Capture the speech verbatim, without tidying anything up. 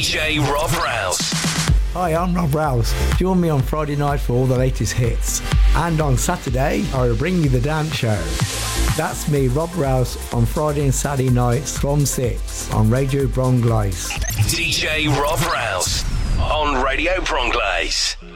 J Rob Rouse. Hi, I'm Rob Rouse. Join me on Friday night for all the latest hits. And on Saturday, I will bring you the dance show. That's me, Rob Rouse, on Friday and Saturday nights from six on Radio Bronglaise. D J Rob Rouse on Radio Bronglaise.